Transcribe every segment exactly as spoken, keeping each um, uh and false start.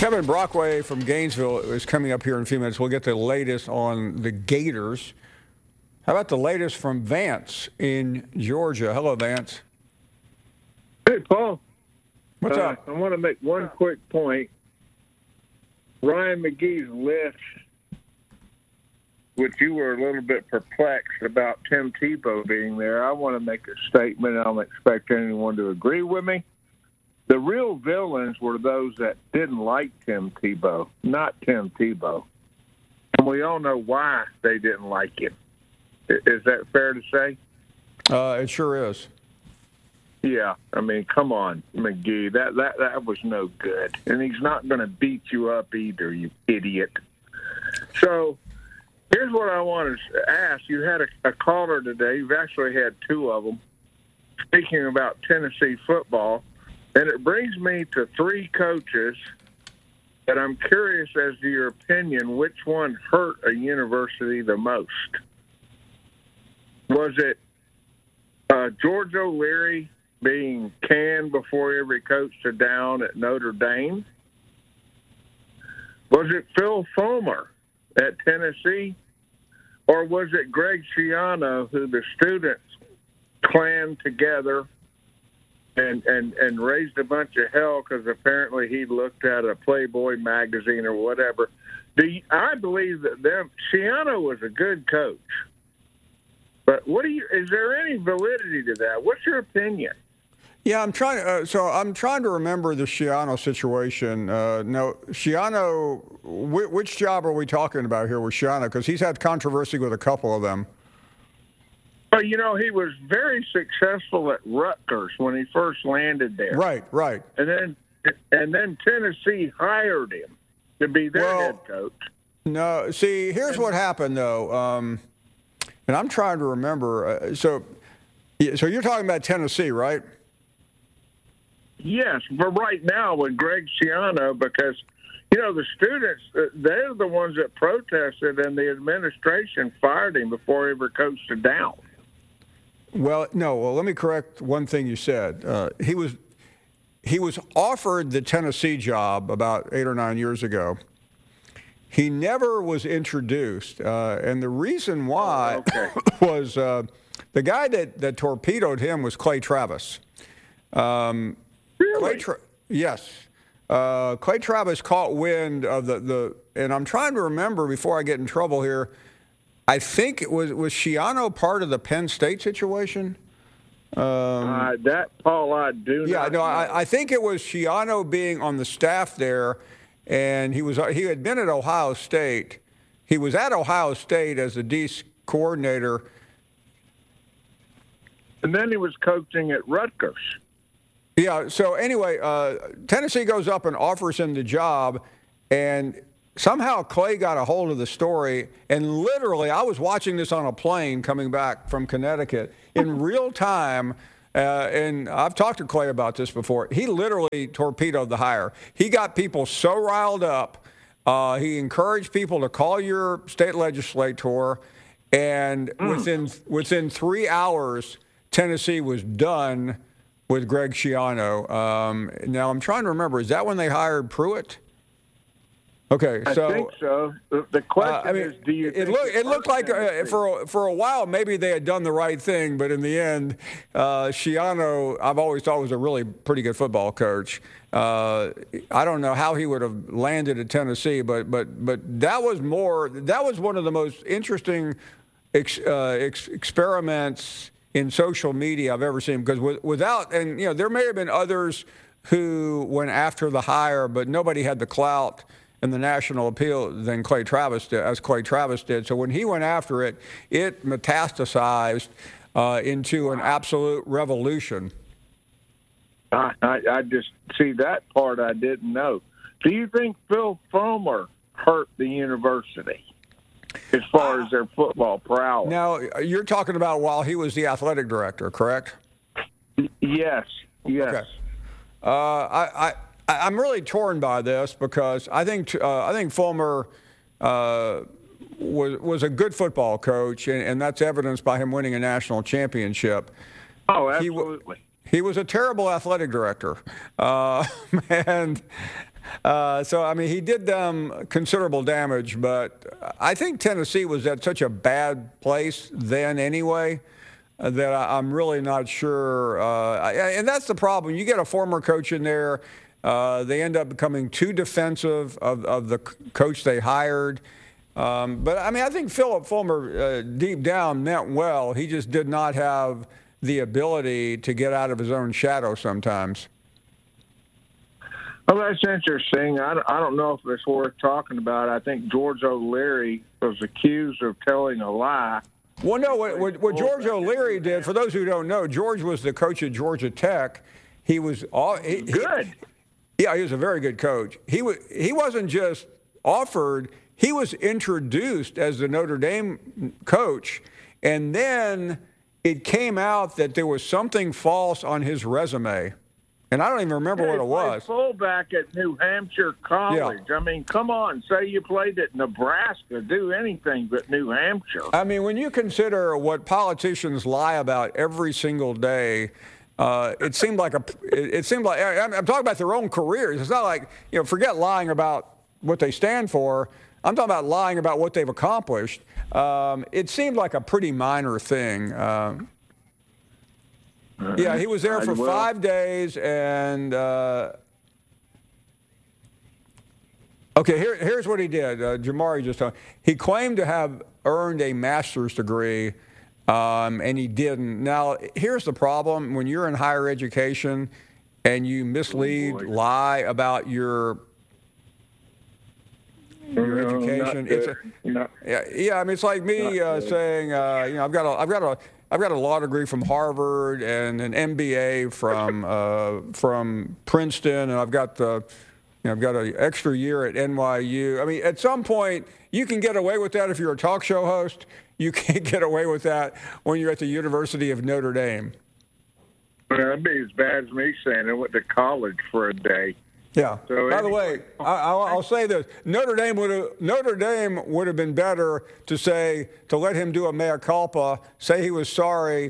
Kevin Brockway from Gainesville is coming up here in a few minutes. We'll get the latest on the Gators. How about the latest from Vance in Georgia? Hello, Vance. Hey, Paul. What's uh, up? I want to make one quick point. Ryan McGee's list, which you were a little bit perplexed about Tim Tebow being there, I want to make a statement. I don't expect anyone to agree with me. The real villains were those that didn't like Tim Tebow, not Tim Tebow. And we all know why they didn't like him. Is that fair to say? Uh, it sure is. Yeah, I mean, come on, McGee. That that that was no good, and he's not going to beat you up either, you idiot. So, here's what I want to ask: you had a, a caller today. You've actually had two of them speaking about Tennessee football, and it brings me to three coaches that I'm curious as to your opinion. Which one hurt a university the most? Was it uh, George O'Leary being canned before every coach to down at Notre Dame? Was it Phil Fulmer at Tennessee? Or was it Greg Schiano, who the students clammed together and, and, and raised a bunch of hell because apparently he looked at a Playboy magazine or whatever? Do you, I believe that them, Schiano was a good coach. But what do you? Is there any validity to that? What's your opinion? Yeah, I'm trying. Uh, so I'm trying to remember the Schiano situation. Uh, no, Schiano. Wh- which job are we talking about here with Schiano? Because he's had controversy with a couple of them. Well, you know, he was very successful at Rutgers when he first landed there. Right, right. And then, and then Tennessee hired him to be their well, head coach. No, see, here's what happened though, um, and I'm trying to remember. Uh, so, so you're talking about Tennessee, right? Yes, but right now with Greg Schiano, because, you know, the students, they're the ones that protested, and the administration fired him before he ever coached a down. Well, no. Well, let me correct one thing you said. Uh, he was he was offered the Tennessee job about eight or nine years ago. He never was introduced, uh, and the reason why oh, okay. was uh, the guy that, that torpedoed him was Clay Travis. Um, Really? Clay Tra- yes. Uh, Clay Travis caught wind of the, the, and I'm trying to remember before I get in trouble here, I think it was, was Schiano part of the Penn State situation? Um, uh, that, Paul, I do yeah, not no, know. I, I think it was Schiano being on the staff there, and he was he had been at Ohio State. He was at Ohio State as the D coordinator. And then he was coaching at Rutgers. Yeah, so anyway, uh, Tennessee goes up and offers him the job, and somehow Clay got a hold of the story, and literally, I was watching this on a plane coming back from Connecticut in real time, uh, and I've talked to Clay about this before. He literally torpedoed the hire. He got people so riled up. Uh, he encouraged people to call your state legislator, and mm. within within three hours, Tennessee was done with Greg Schiano. Um, now, I'm trying to remember, is that when they hired Pruitt? Okay, so... I think so. The, the question uh, I mean, is, do you it think... Look, it looked like uh, for, a, for a while maybe they had done the right thing, but in the end, uh, Schiano, I've always thought was a really pretty good football coach. Uh, I don't know how he would have landed at Tennessee, but but but that was more... That was one of the most interesting ex, uh, ex, experiments in social media I've ever seen, because without, and you know, there may have been others who went after the hire, but nobody had the clout and the national appeal than Clay Travis did, as Clay Travis did. So when he went after it, it metastasized uh, into an absolute revolution. I, I, I just see that part I didn't know. Do you think Phil Fulmer hurt the university as far as their football prowess? Now, you're talking about while he was the athletic director, correct? Yes, yes. Okay. Uh, I, I, I'm really torn by this because I think uh, I think Fulmer uh, was was a good football coach, and, and that's evidenced by him winning a national championship. Oh, absolutely. He, he was a terrible athletic director, uh, and Uh, so, I mean, he did them considerable damage, but I think Tennessee was at such a bad place then anyway uh, that I, I'm really not sure. Uh, and that's the problem. You get a former coach in there, uh, they end up becoming too defensive of, of the c- coach they hired. Um, but, I mean, I think Philip Fulmer, uh, deep down, meant well. He just did not have the ability to get out of his own shadow sometimes. Well, that's interesting. I, I don't know if it's worth talking about. I think George O'Leary was accused of telling a lie. Well, no, what, what, what George O'Leary did, for those who don't know, George was the coach at Georgia Tech. He was all he, good. He, yeah, he was a very good coach. He was, he wasn't just offered, he was introduced as the Notre Dame coach, and then it came out that there was something false on his resume. And I don't even remember yeah, what it was. Fullback at New Hampshire College. Yeah. I mean, come on, say you played at Nebraska. Do anything but New Hampshire. I mean, when you consider what politicians lie about every single day, uh, it seemed like a. It, it seemed like I'm, I'm talking about their own careers. It's not like, you know, forget lying about what they stand for. I'm talking about lying about what they've accomplished. Um, it seemed like a pretty minor thing. Uh, Yeah, he was there for five days, and uh, okay. Here, here's what he did. Uh, Jamari just told. He claimed to have earned a master's degree, um, and he didn't. Now, here's the problem: when you're in higher education and you mislead, oh lie about your your no, education, it's a, no. yeah, yeah. I mean, it's like me uh, saying, uh, you know, I've got a, I've got a. I've got a law degree from Harvard and an M B A from uh, from Princeton, and I've got the, you know, I've got an extra year at N Y U. I mean, at some point, you can get away with that if you're a talk show host. You can't get away with that when you're at the University of Notre Dame. Well, that'd be as bad as me saying I went to college for a day. Yeah. So By anyway, the way, I, I'll, I'll say this: Notre Dame would have Notre Dame would have been better to say to let him do a mea culpa, say he was sorry,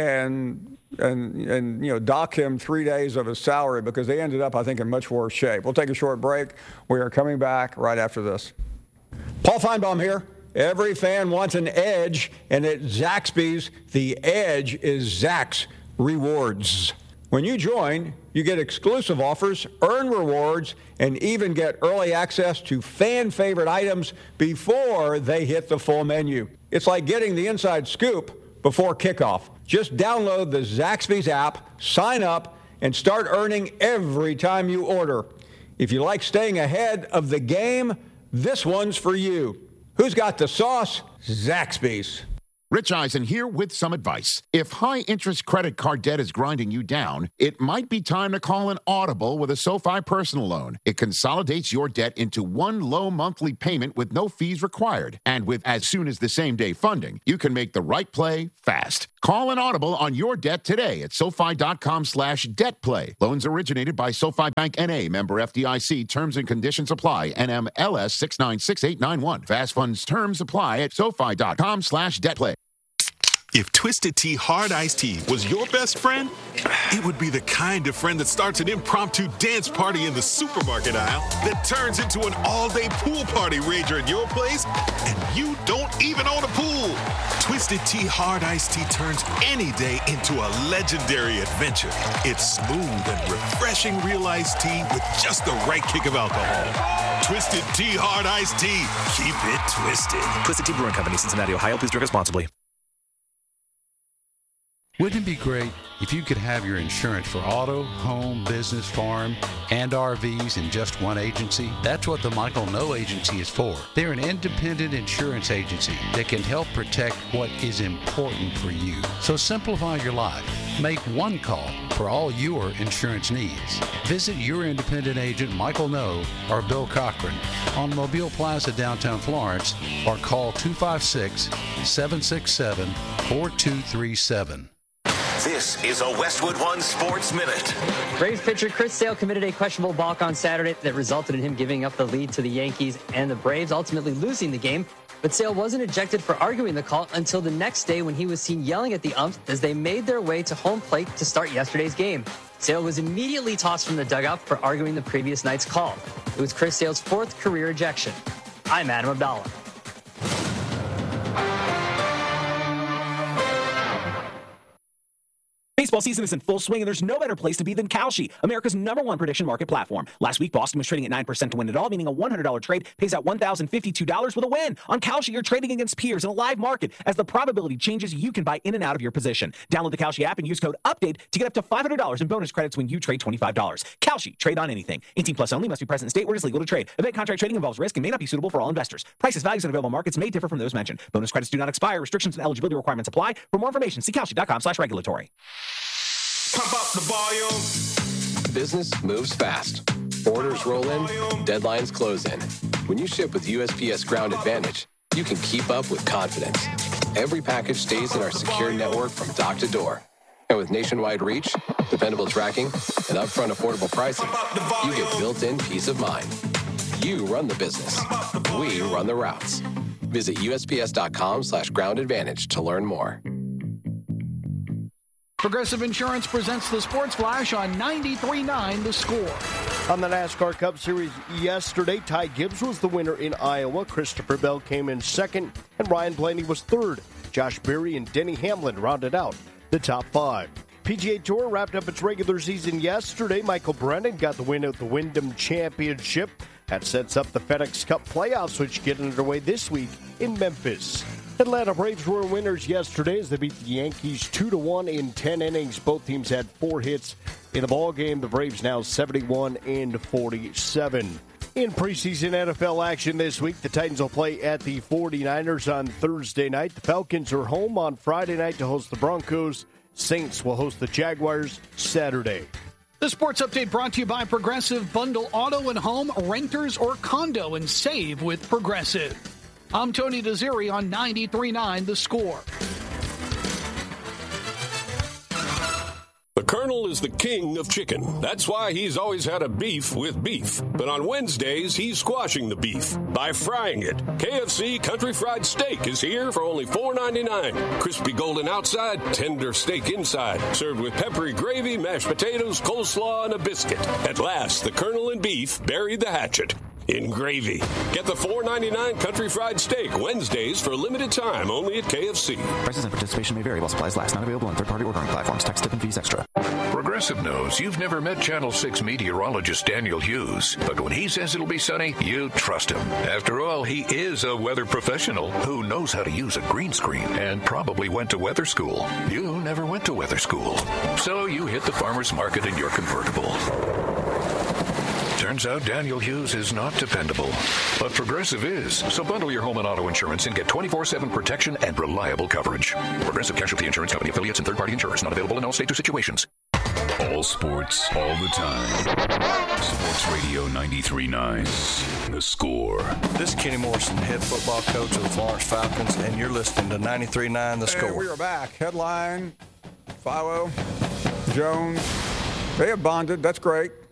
and and and you know dock him three days of his salary, because they ended up, I think, in much worse shape. We'll take a short break. We are coming back right after this. Paul Feinbaum here. Every fan wants an edge, and at Zaxby's, the edge is Zax Rewards. When you join, you get exclusive offers, earn rewards, and even get early access to fan-favorite items before they hit the full menu. It's like getting the inside scoop before kickoff. Just download the Zaxby's app, sign up, and start earning every time you order. If you like staying ahead of the game, this one's for you. Who's got the sauce? Zaxby's. Rich Eisen here with some advice. If high-interest credit card debt is grinding you down, it might be time to call an Audible with a SoFi personal loan. It consolidates your debt into one low monthly payment with no fees required. And with as soon as the same-day funding, you can make the right play fast. Call an Audible on your debt today at SoFi.com slash debt play. Loans originated by SoFi Bank N A, member F D I C. Terms and conditions apply. N M L S six nine six eight nine one. Fast funds terms apply at SoFi.com slash debt play. If Twisted Tea Hard Iced Tea was your best friend, it would be the kind of friend that starts an impromptu dance party in the supermarket aisle that turns into an all-day pool party rager at your place, and you don't even own a pool. Twisted Tea Hard Iced Tea turns any day into a legendary adventure. It's smooth and refreshing real iced tea with just the right kick of alcohol. Twisted Tea Hard Iced Tea. Keep it twisted. Twisted Tea Brewing Company, Cincinnati, Ohio. Please drink responsibly. Wouldn't it be great if you could have your insurance for auto, home, business, farm, and R Vs in just one agency? That's what the Michael Noe Agency is for. They're an independent insurance agency that can help protect what is important for you. So simplify your life. Make one call for all your insurance needs. Visit your independent agent, Michael Noe or Bill Cochran, on Mobile Plaza, downtown Florence, or call two five six, seven six seven, four two three seven. This is a Westwood One Sports Minute. Braves pitcher Chris Sale committed a questionable balk on Saturday that resulted in him giving up the lead to the Yankees and the Braves, ultimately losing the game. But Sale wasn't ejected for arguing the call until the next day, when he was seen yelling at the umps as they made their way to home plate to start yesterday's game. Sale was immediately tossed from the dugout for arguing the previous night's call. It was Chris Sale's fourth career ejection. I'm Adam Abdallah. Baseball season is in full swing, and there's no better place to be than Kalshi, America's number one prediction market platform. Last week, Boston was trading at nine percent to win it all, meaning a one hundred dollars trade pays out one thousand fifty-two dollars with a win. On Kalshi, you're trading against peers in a live market. As the probability changes, you can buy in and out of your position. Download the Kalshi app and use code UPDATE to get up to five hundred dollars in bonus credits when you trade twenty-five dollars. Kalshi, trade on anything. eighteen plus only, must be present in state where it is legal to trade. Event contract trading involves risk and may not be suitable for all investors. Prices, values, and available markets may differ from those mentioned. Bonus credits do not expire. Restrictions and eligibility requirements apply. For more information, see Kalshi.com slash regulatory. Pump up the volume. Business moves fast. Orders roll in, deadlines close in. When you ship with U S P S Ground Advantage, you can keep up with confidence. Every package stays in our secure network from dock to door. And with nationwide reach, dependable tracking, and upfront affordable pricing, you get built-in peace of mind. You run the business. We run the routes. Visit U S P S dot com slash ground advantage to learn more. Progressive Insurance presents the Sports Flash on ninety-three point nine The Score. On the NASCAR Cup Series yesterday, Ty Gibbs was the winner in Iowa. Christopher Bell came in second, and Ryan Blaney was third. Josh Berry and Denny Hamlin rounded out the top five. P G A Tour wrapped up its regular season yesterday. Michael Brennan got the win at the Wyndham Championship. That sets up the FedEx Cup playoffs, which get underway this week in Memphis. Atlanta Braves were winners yesterday as they beat the Yankees two to one in ten innings. Both teams had four hits in the ballgame. The Braves now seventy-one and forty-seven. In preseason N F L action this week, the Titans will play at the forty-niners on Thursday night. The Falcons are home on Friday night to host the Broncos. Saints will host the Jaguars Saturday. The Sports Update brought to you by Progressive. Bundle auto and home, renters, or condo and save with Progressive. I'm Tony Desiri on ninety-three point nine The Score. The Colonel is the king of chicken. That's why he's always had a beef with beef. But on Wednesdays, he's squashing the beef by frying it. K F C Country Fried Steak is here for only four ninety-nine. Crispy golden outside, tender steak inside. Served with peppery gravy, mashed potatoes, coleslaw, and a biscuit. At last, the Colonel and beef buried the hatchet in gravy. Get the four ninety-nine Country Fried Steak Wednesdays for a limited time only at K F C. Prices and participation may vary while supplies last. Not available on third-party ordering platforms. Tax, tip, and fees extra. Progressive knows you've never met Channel six meteorologist Daniel Hughes, but when he says it'll be sunny, you trust him. After all, he is a weather professional who knows how to use a green screen and probably went to weather school. You never went to weather school, so you hit the farmer's market in your convertible. Turns out Daniel Hughes is not dependable, but Progressive is. So bundle your home and auto insurance and get twenty-four seven protection and reliable coverage. Progressive Casualty Insurance Company affiliates and third-party insurers not available in all states or situations. All sports, all the time. Sports Radio ninety-three point nine. The Score. This is Kenny Morrison, head football coach of the Florence Falcons, and you're listening to ninety-three point nine The Score. And we are back. Headline, Philo, Jones. They have bonded. That's great.